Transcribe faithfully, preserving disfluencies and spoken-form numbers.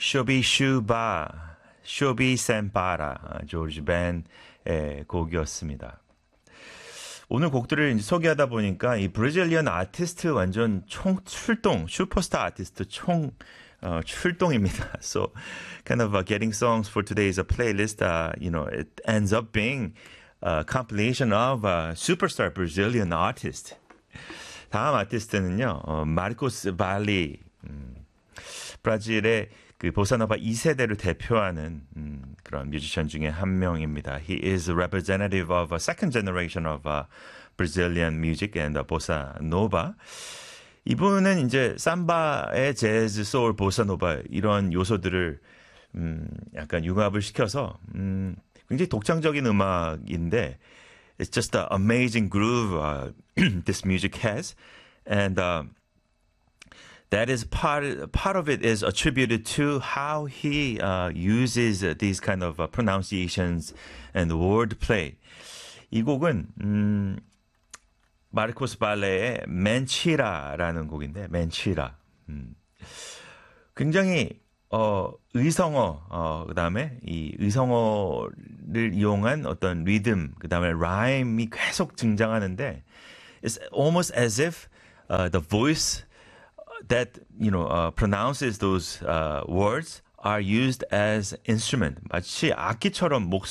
쇼비슈바, 쇼비센파라, 조지 벤의 곡이었습니다. 오늘 곡들을 이제 소개하다 보니까 이 브라질리언 아티스트 완전 총 출동, 슈퍼스타 아티스트 총 어, 출동입니다. So, kind of uh, getting songs for today's uh, playlist, uh, you know, it ends up being a compilation of uh, superstar Brazilian artists. 다음 아티스트는요, 어, 마르코스 발리, 음, 브라질의 그 보사노바 이 세대를 대표하는 음, 그런 뮤지션 중에 한 명입니다. He is a representative of a second generation of uh, Brazilian music and uh, bossa nova. 이분은 이제 삼바의 재즈, 소울, 보사노바 이런 요소들을 음, 약간 융합을 시켜서 음, 굉장히 독창적인 음악인데 it's just an amazing groove uh, this music has, and uh, that is part part of it is attributed to how he uh, uses these kind of uh, pronunciations and wordplay. 이 곡은 음, 마르코스 발레의 멘치라라는 곡인데 멘치라. 음, 굉장히 어, 의성어, 어, 그 다음에 이 의성어를 이용한 어떤 리듬, 그 다음에 라임이 계속 등장하는데, it's almost as if uh, the voice that, you know, uh, pronounces those uh, words are used as instrument. 마치 악기처럼 목